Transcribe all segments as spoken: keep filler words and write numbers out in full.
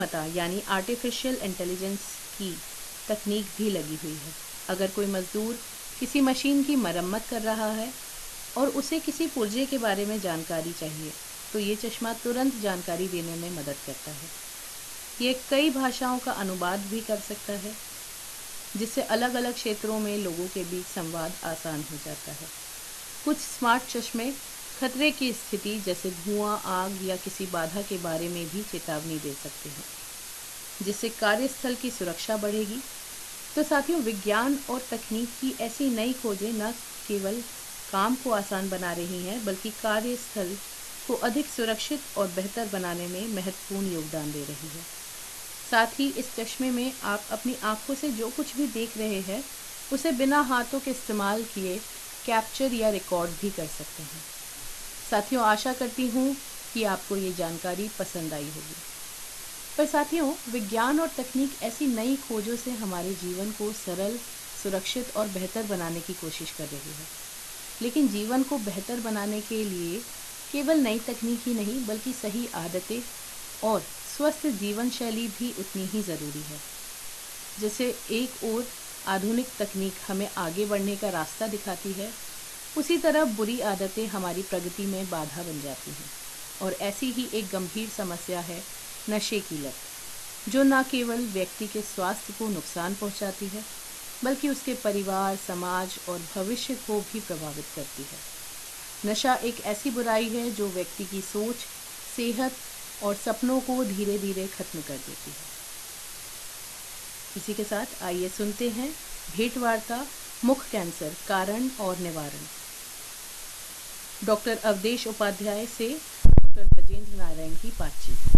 मता यानी artificial intelligence की तकनीक भी लगी हुई है। अगर कोई मजदूर किसी मशीन की मरम्मत कर रहा है और उसे किसी पुर्जे के बारे में जानकारी चाहिए, तो ये चश्मा तुरंत जानकारी देने में मदद करता है। ये कई भाषाओं का अनुवाद भी कर सकता है, जिससे अलग अलग क्षेत्रों में लोगों के बीच संवाद आसान हो जाता है। कुछ स्मार्ट चश्मे खतरे की स्थिति जैसे धुआं, आग या किसी बाधा के बारे में भी चेतावनी दे सकते हैं, जिससे कार्यस्थल की सुरक्षा बढ़ेगी। तो साथियों, विज्ञान और तकनीक की ऐसी नई खोजें न केवल काम को आसान बना रही हैं, बल्कि कार्यस्थल को अधिक सुरक्षित और बेहतर बनाने में महत्वपूर्ण योगदान दे रही है। साथ ही इस चश्मे में आप अपनी आंखों से जो कुछ भी देख रहे हैं, उसे बिना हाथों के इस्तेमाल किए कैप्चर या रिकॉर्ड भी कर सकते हैं। साथियों, आशा करती हूँ कि आपको ये जानकारी पसंद आई होगी। पर साथियों, विज्ञान और तकनीक ऐसी नई खोजों से हमारे जीवन को सरल, सुरक्षित और बेहतर बनाने की कोशिश कर रही है। लेकिन जीवन को बेहतर बनाने के लिए केवल नई तकनीक ही नहीं, बल्कि सही आदतें और स्वस्थ जीवन शैली भी उतनी ही ज़रूरी है। जैसे एक ओर आधुनिक तकनीक हमें आगे बढ़ने का रास्ता दिखाती है, उसी तरह बुरी आदतें हमारी प्रगति में बाधा बन जाती हैं। और ऐसी ही एक गंभीर समस्या है नशे की लत, जो न केवल व्यक्ति के स्वास्थ्य को नुकसान पहुंचाती है, बल्कि उसके परिवार, समाज और भविष्य को भी प्रभावित करती है। नशा एक ऐसी बुराई है जो व्यक्ति की सोच, सेहत और सपनों को धीरे धीरे खत्म कर देती है। इसी के साथ आइए सुनते हैं भेंट वार्ता मुख कैंसर, कारण और निवारण, डॉक्टर अवधेश उपाध्याय से डॉक्टर गजेंद्र नारायण की बातचीत।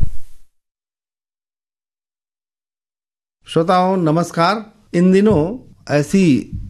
श्रोताओं नमस्कार। इन दिनों ऐसी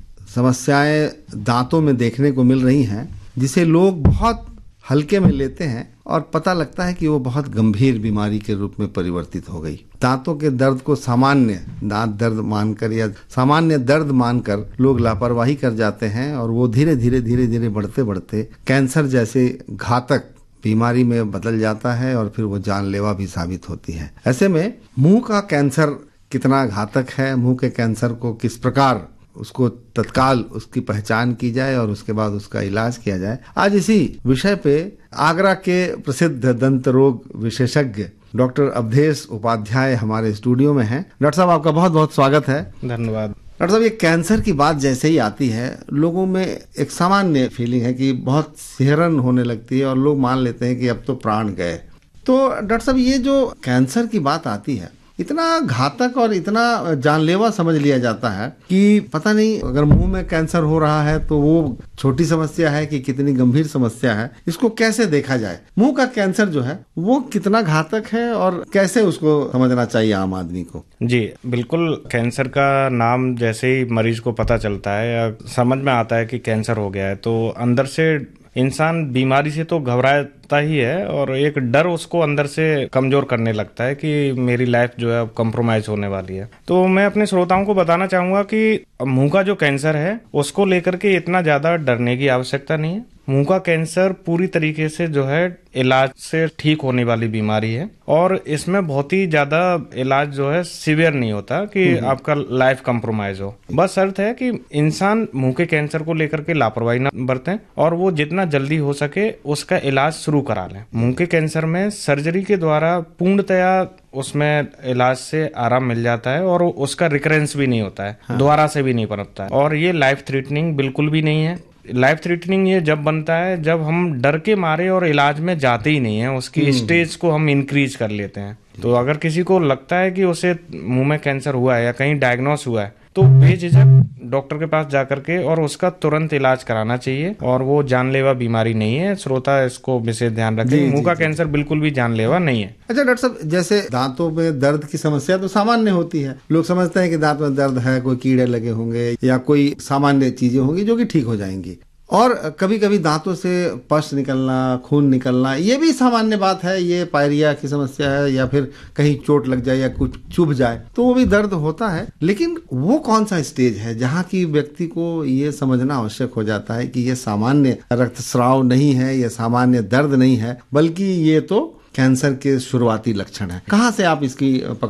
समस्याएं दांतों में देखने को मिल रही हैं जिसे लोग बहुत हल्के में लेते हैं और पता लगता है कि वो बहुत गंभीर बीमारी के रूप में परिवर्तित हो गई। दांतों के दर्द को सामान्य दांत दर्द मानकर या सामान्य दर्द मानकर लोग लापरवाही कर जाते हैं और वो धीरे धीरे धीरे धीरे बढ़ते बढ़ते कैंसर जैसे घातक बीमारी में बदल जाता है और फिर वो जानलेवा भी साबित होती है। ऐसे में मुंह का कैंसर कितना घातक है, मुंह के कैंसर को किस प्रकार उसको तत्काल उसकी पहचान की जाए और उसके बाद उसका इलाज किया जाए, आज इसी विषय पे आगरा के प्रसिद्ध दंत रोग विशेषज्ञ डॉक्टर अवधेश उपाध्याय हमारे स्टूडियो में हैं। डॉक्टर साहब, आपका बहुत बहुत स्वागत है। धन्यवाद। डॉक्टर साहब, ये कैंसर की बात जैसे ही आती है, लोगों में एक सामान्य फीलिंग है कि बहुत सिहरन होने लगती है और लोग मान लेते हैं कि अब तो प्राण गए। तो डॉक्टर साहब, ये जो कैंसर की बात आती है, इतना घातक और इतना जानलेवा समझ लिया जाता है कि पता नहीं अगर मुंह में कैंसर हो रहा है तो वो छोटी समस्या है कि कितनी गंभीर समस्या है, इसको कैसे देखा जाए। मुंह का कैंसर जो है वो कितना घातक है और कैसे उसको समझना चाहिए आम आदमी को। जी बिल्कुल, कैंसर का नाम जैसे ही मरीज को पता चलता है या समझ में आता है कि कैंसर हो गया है, तो अंदर से इंसान बीमारी से तो घबराता ही है और एक डर उसको अंदर से कमजोर करने लगता है कि मेरी लाइफ जो है अब कॉम्प्रोमाइज होने वाली है। तो मैं अपने श्रोताओं को बताना चाहूंगा कि मुंह का जो कैंसर है उसको लेकर के इतना ज्यादा डरने की आवश्यकता नहीं है। मुंह का कैंसर पूरी तरीके से जो है इलाज से ठीक होने वाली बीमारी है और इसमें बहुत ही ज्यादा इलाज जो है सीवियर नहीं होता कि आपका लाइफ कंप्रोमाइज हो। बस शर्त है कि इंसान मुंह के कैंसर को लेकर के लापरवाही न बरतें और वो जितना जल्दी हो सके उसका इलाज शुरू करा लें। मुंह के कैंसर में सर्जरी के द्वारा पूर्णतया उसमें इलाज से आराम मिल जाता है और उसका रिकरेंस भी नहीं होता है, हाँ। दोबारा से भी नहीं पनपता है और ये लाइफ थ्रेटनिंग बिल्कुल भी नहीं है। लाइफ थ्रेटनिंग ये जब बनता है जब हम डर के मारे और इलाज में जाते ही नहीं है, उसकी स्टेज को हम इंक्रीज कर लेते हैं। तो अगर किसी को लगता है कि उसे मुंह में कैंसर हुआ है या कहीं डायग्नोस हुआ है, तो बेझिझक डॉक्टर के पास जाकर के और उसका तुरंत इलाज कराना चाहिए और वो जानलेवा बीमारी नहीं है। श्रोता इसको विशेष ध्यान रखें, मुंह का कैंसर बिल्कुल भी जानलेवा नहीं है। अच्छा डॉक्टर साहब, जैसे दांतों में दर्द की समस्या तो सामान्य होती है, लोग समझते हैं कि दांत में दर्द है, कोई कीड़े लगे होंगे या कोई सामान्य चीजें होंगी जो कि ठीक हो जाएंगी, और कभी कभी दांतों से पस निकलना, खून निकलना, ये भी सामान्य बात है। ये पायरिया की समस्या है या फिर कहीं चोट लग जाए या कुछ चुभ जाए तो वो भी दर्द होता है। लेकिन वो कौन सा स्टेज है जहाँ की व्यक्ति को ये समझना आवश्यक हो जाता है कि ये सामान्य रक्तस्राव नहीं है, ये सामान्य दर्द नहीं है, बल्कि ये तो कैंसर के शुरुआती लक्षण है। कहाँ से आप इसकी